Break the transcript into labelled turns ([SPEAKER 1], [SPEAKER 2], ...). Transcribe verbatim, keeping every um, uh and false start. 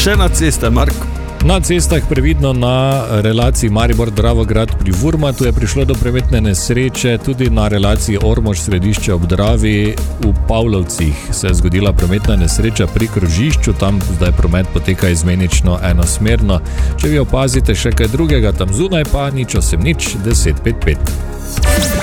[SPEAKER 1] Še na ceste, Marko.
[SPEAKER 2] Na cestah previdno na relaciji Maribor-Dravograd pri Vurmatu je prišlo do prometne nesreče, tudi na relaciji Ormož-Središče ob Dravi v Pavlovcih se je zgodila prometna nesreča pri krožišču, tam zdaj promet poteka izmenično enosmerno. Če vi opazite še kaj drugega tam zunaj, pa nič osem nič deset pet pet.